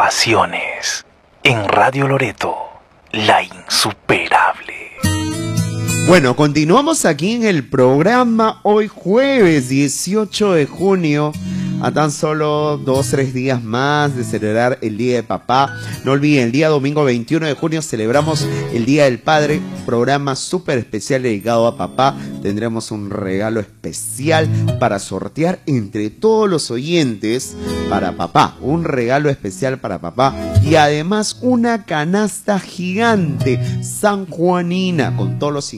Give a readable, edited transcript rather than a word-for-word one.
Pasiones en Radio Loreto, la insuperable. Bueno, continuamos aquí en el programa hoy jueves 18 de junio, a tan solo 2-3 días más de celebrar el Día de Papá. No olviden, el día domingo 21 de junio celebramos el Día del Padre, programa súper especial dedicado a papá. Tendremos un regalo especial para sortear entre todos los oyentes para papá, un regalo especial para papá y además una canasta gigante sanjuanina con todos los